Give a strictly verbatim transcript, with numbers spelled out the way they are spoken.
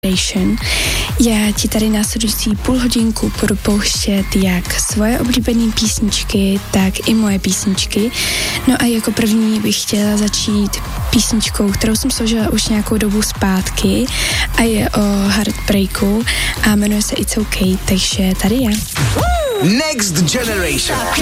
Já ti tady následující půl hodinku budu pouštět jak svoje oblíbené písničky, tak i moje písničky. No a jako první bych chtěla začít písničkou, kterou jsem složila už nějakou dobu zpátky a je o heartbreaku a jmenuje se It's Okay, takže tady je. Next Generation.